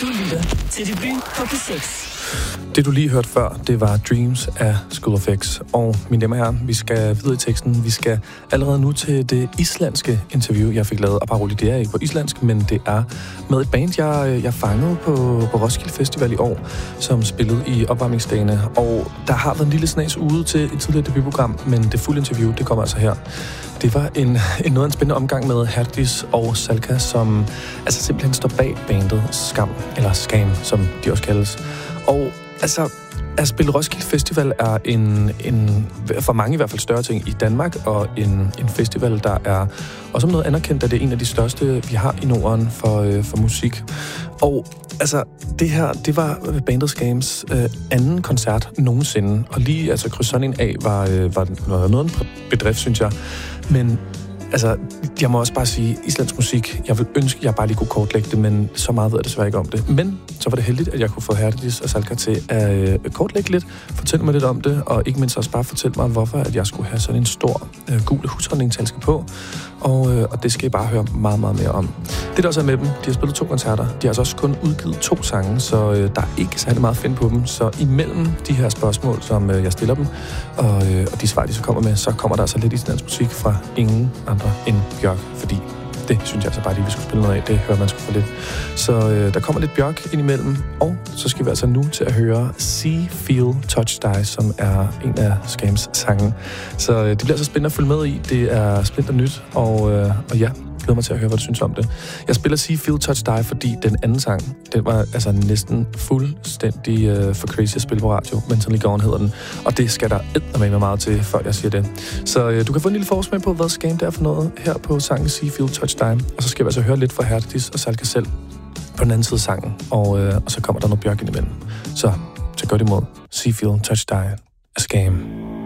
Du lytter til Debut på P6. Det du lige hørte før, det var Dreams af School of X. Og mine damer og herrer, vi skal videre i teksten. Vi skal allerede nu til det islandske interview, jeg fik lavet. Og bare roligt, det er ikke på islandsk, men det er med et band, jeg fangede på Roskilde Festival i år, som spillede i opvarmningsdagene. Og der har været en lille snas ude til et tidligere debutprogram, men det fulde interview, det kommer altså her. Det var en spændende omgang med Herdis og Salka, som altså simpelthen står bag bandet Skam, eller Skam, som de også kaldes. Og altså, at spille Roskilde Festival er en for mange i hvert fald større ting i Danmark, og en festival, der er også noget anerkendt, at det er en af de største, vi har i Norden for musik. Og altså, det her, det var bandet Skams anden koncert nogensinde, og lige altså krydse sådan en af var noget af en bedrift, synes jeg. Men altså, jeg må også bare sige, islandsk musik, jeg vil ønske, at jeg bare lige kunne kortlægge det, men så meget ved jeg desværre ikke om det. Men så var det heldigt, at jeg kunne få Herdis og Salka til at kortlægge lidt, fortælle mig lidt om det, og ikke mindst også bare fortælle mig, hvorfor at jeg skulle have sådan en stor gul husholdningstaske på. Og det skal I bare høre meget, meget mere om. Det der også er med dem, de har spillet 2 koncerter. De har altså også kun udgivet 2 sange, så der er ikke særlig meget at finde på dem. Så imellem de her spørgsmål, som jeg stiller dem, og de svar, de så kommer med, så kommer der altså lidt islandsk musik fra ingen andre end Bjørk, fordi det synes jeg altså bare lige, vi skulle spille noget af. Det hører man sgu for lidt. Så der kommer lidt Bjørk indimellem, og så skal vi altså nu til at høre See, Feel, Touch Dig, som er en af Skams sange. Så det bliver så spændende at følge med i. Det er splinter nyt, og ja, glæder mig til at høre, hvad du synes om det. Jeg spiller See, Feel, Touch Dig, fordi den anden sang, den var altså næsten fuldstændig for crazy at spille på radio. Mentally Gone hedder den, og det skal der eddermame meget til, før jeg siger det. Så du kan få en lille forsmag på, hvad Skam der er for noget her på sangen See, Feel, Touch Dig. Og så skal vi altså høre lidt fra Herdis og Salka selv på den anden side af sangen, og så kommer der noget Bjørk ind imellem. Så gør det imod See, Feel, Touch Dig af Skam.